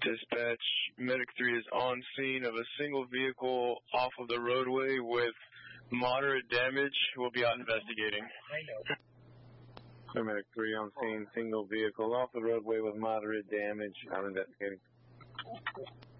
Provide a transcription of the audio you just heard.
Dispatch, Medic 3 is on scene of a single vehicle off of the roadway with moderate damage. We'll be out investigating. Medic 3 on scene, single vehicle off the roadway with moderate damage. I'm investigating.